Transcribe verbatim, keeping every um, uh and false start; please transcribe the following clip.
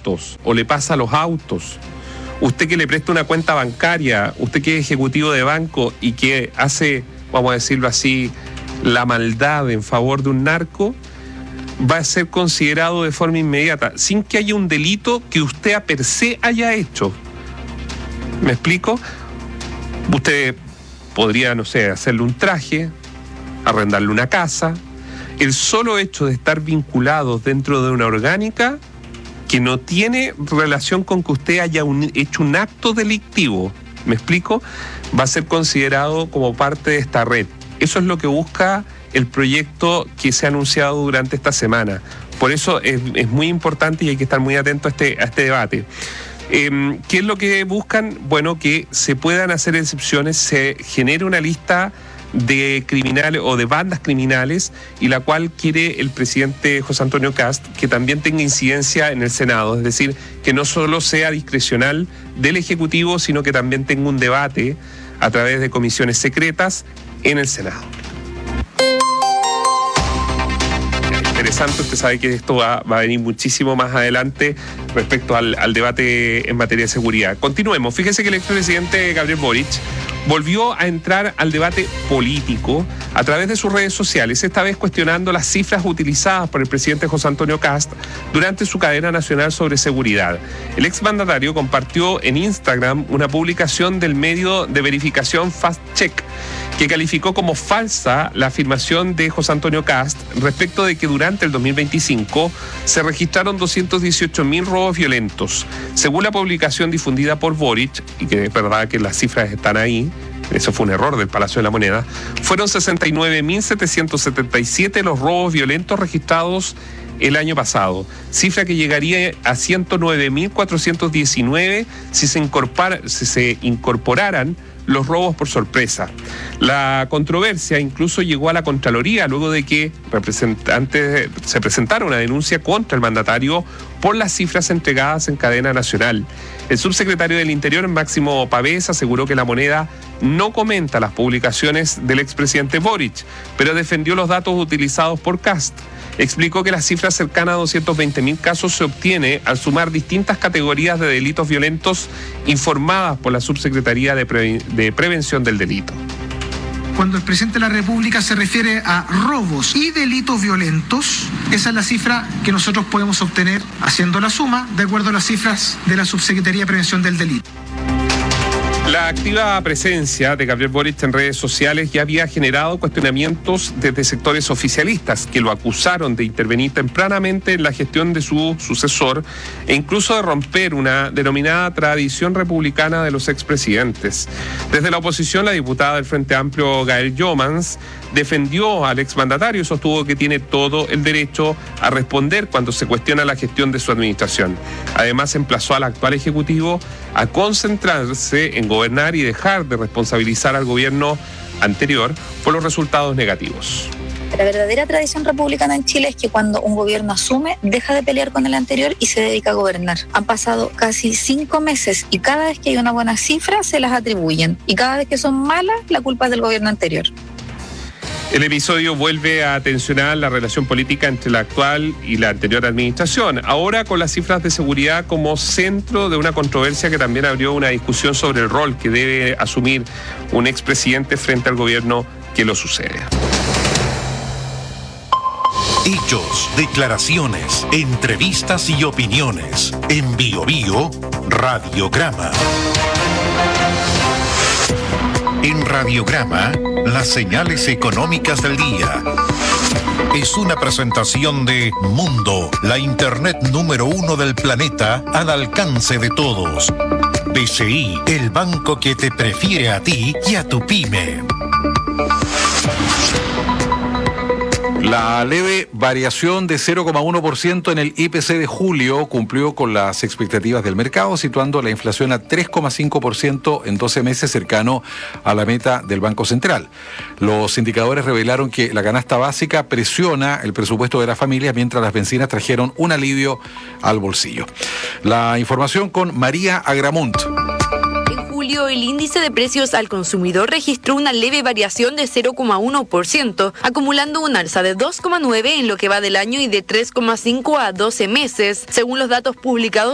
autos o le pasa a los autos, usted que le presta una cuenta bancaria, usted que es ejecutivo de banco y que hace, vamos a decirlo así, la maldad en favor de un narco, va a ser considerado de forma inmediata, sin que haya un delito que usted a per se haya hecho. ¿Me explico? Usted podría, no sé, hacerle un traje, arrendarle una casa. El solo hecho de estar vinculados dentro de una orgánica que no tiene relación con que usted haya un, hecho un acto delictivo, ¿me explico?, va a ser considerado como parte de esta red. Eso es lo que busca el proyecto que se ha anunciado durante esta semana. Por eso es, es muy importante y hay que estar muy atento a este, a este debate. Eh, ¿Qué es lo que buscan? Bueno, que se puedan hacer excepciones, se genere una lista de criminales o de bandas criminales, y la cual quiere el presidente José Antonio Kast que también tenga incidencia en el Senado, es decir, que no solo sea discrecional del Ejecutivo, sino que también tenga un debate a través de comisiones secretas en el Senado. Interesante, usted sabe que esto va, va a venir muchísimo más adelante respecto al, al debate en materia de seguridad. Continuemos. Fíjese que el expresidente Gabriel Boric volvió a entrar al debate político a través de sus redes sociales, esta vez cuestionando las cifras utilizadas por el presidente José Antonio Kast durante su cadena nacional sobre seguridad. El exmandatario compartió en Instagram una publicación del medio de verificación Fact Check, que calificó como falsa la afirmación de José Antonio Kast respecto de que durante el dos mil veinticinco se registraron doscientos dieciocho mil robos violentos. Según la publicación difundida por Boric, y que es verdad que las cifras están ahí, eso fue un error del Palacio de la Moneda, fueron sesenta y nueve mil setecientos setenta y siete los robos violentos registrados el año pasado, cifra que llegaría a ciento nueve mil cuatrocientos diecinueve si se incorpora, si se incorporaran los robos por sorpresa. La controversia incluso llegó a la Contraloría luego de que representantes se presentara una denuncia contra el mandatario por las cifras entregadas en cadena nacional. El subsecretario del Interior, Máximo Pavés, aseguró que La Moneda no comenta las publicaciones del expresidente Boric, pero defendió los datos utilizados por Kast. Explicó que las cifras cercanas a doscientos veinte mil casos se obtiene al sumar distintas categorías de delitos violentos informadas por la Subsecretaría de, Pre- de Prevención del Delito. Cuando el presidente de la República se refiere a robos y delitos violentos, esa es la cifra que nosotros podemos obtener haciendo la suma de acuerdo a las cifras de la Subsecretaría de Prevención del Delito. La activa presencia de Gabriel Boric en redes sociales ya había generado cuestionamientos desde sectores oficialistas que lo acusaron de intervenir tempranamente en la gestión de su sucesor e incluso de romper una denominada tradición republicana de los expresidentes. Desde la oposición, la diputada del Frente Amplio, Gael Jomans, defendió al exmandatario y sostuvo que tiene todo el derecho a responder cuando se cuestiona la gestión de su administración. Además, emplazó al actual Ejecutivo a concentrarse en gobernar y dejar de responsabilizar al gobierno anterior por los resultados negativos. La verdadera tradición republicana en Chile es que cuando un gobierno asume, deja de pelear con el anterior y se dedica a gobernar. Han pasado casi cinco meses y cada vez que hay una buena cifra se las atribuyen. Y cada vez que son malas, la culpa es del gobierno anterior. El episodio vuelve a tensionar la relación política entre la actual y la anterior administración, ahora con las cifras de seguridad como centro de una controversia que también abrió una discusión sobre el rol que debe asumir un expresidente frente al gobierno que lo sucede. Hechos, declaraciones, entrevistas y opiniones. En Bio Bio, Radiograma. En Radiograma, las señales económicas del día. Es una presentación de Mundo, la internet número uno del planeta al alcance de todos. B C I, el banco que te prefiere a ti y a tu pyme. La leve variación de cero coma uno por ciento en el I P C de julio cumplió con las expectativas del mercado, situando la inflación a tres coma cinco por ciento en doce meses, cercano a la meta del Banco Central. Los indicadores revelaron que la canasta básica presiona el presupuesto de las familias, mientras las bencinas trajeron un alivio al bolsillo. La información con María Agramunt. El índice de precios al consumidor registró una leve variación de cero coma uno por ciento, acumulando un alza de dos coma nueve por ciento en lo que va del año y de tres coma cinco por ciento a doce meses, según los datos publicados